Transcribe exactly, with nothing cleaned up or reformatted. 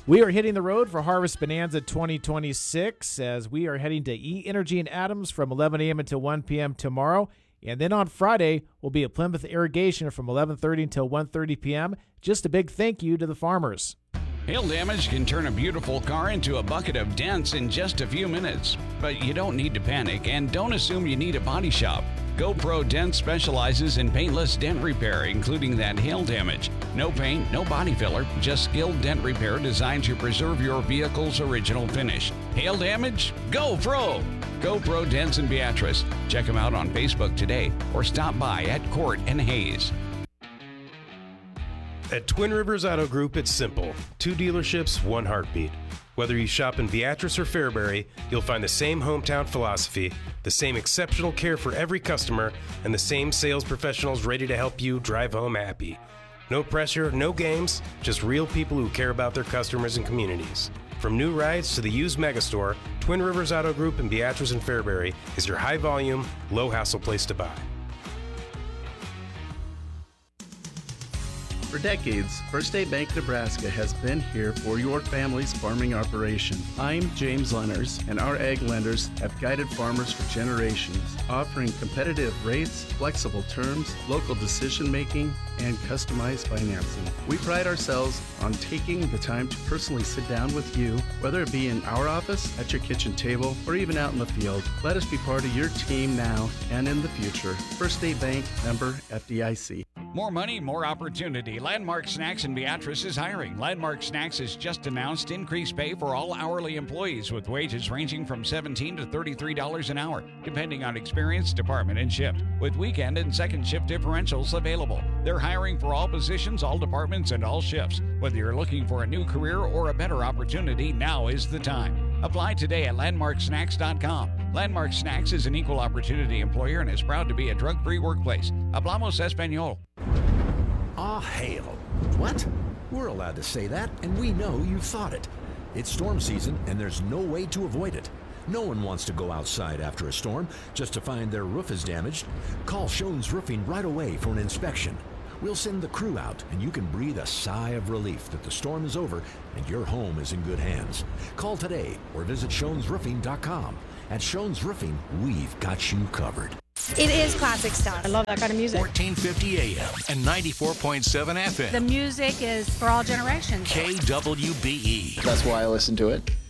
We are hitting the road for Harvest Bonanza twenty twenty-six as we are heading to E Energy and Adams from eleven a.m. until one p.m. tomorrow. And then on Friday, we'll be at Plymouth Irrigation from eleven thirty until one thirty p.m. Just a big thank you to the farmers. Hail damage can turn a beautiful car into a bucket of dents in just a few minutes. But you don't need to panic and don't assume you need a body shop. GoPro Dent specializes in paintless dent repair, including that hail damage. No paint, no body filler, just skilled dent repair designed to preserve your vehicle's original finish. Hail damage? GoPro! GoPro Dents in Beatrice. Check them out on Facebook today or stop by at Court and Hayes. At Twin Rivers Auto Group, it's simple. Two dealerships, one heartbeat. Whether you shop in Beatrice or Fairbury, you'll find the same hometown philosophy, the same exceptional care for every customer, and the same sales professionals ready to help you drive home happy. No pressure, no games, just real people who care about their customers and communities. From new rides to the used megastore, Twin Rivers Auto Group in Beatrice and Fairbury is your high-volume, low-hassle place to buy. For decades, First State Bank Nebraska has been here for your family's farming operation. I'm James Lenners, and our ag lenders have guided farmers for generations, offering competitive rates, flexible terms, local decision-making, and customized financing. We pride ourselves on taking the time to personally sit down with you, whether it be in our office, at your kitchen table, or even out in the field. Let us be part of your team now and in the future. First State Bank, member F D I C. More money, more opportunity. Landmark Snacks in Beatrice is hiring. Landmark Snacks has just announced increased pay for all hourly employees with wages ranging from seventeen dollars to thirty-three dollars an hour, depending on experience, department, and shift, with weekend and second shift differentials available. They're hiring for all positions, all departments, and all shifts. Whether you're looking for a new career or a better opportunity, now is the time. Apply today at landmark snacks dot com. Landmark Snacks is an equal opportunity employer and is proud to be a drug-free workplace. Hablamos Español. Ah, hail. What? We're allowed to say that, and we know you thought it. It's storm season, and there's no way to avoid it. No one wants to go outside after a storm just to find their roof is damaged. Call Shones Roofing right away for an inspection. We'll send the crew out, and you can breathe a sigh of relief that the storm is over and your home is in good hands. Call today or visit shones roofing dot com. At Shones Roofing, we've got you covered. It is classic stuff. I love that kind of music. fourteen fifty A M and ninety-four point seven F M. The music is for all generations. K W B E. That's why I listen to it.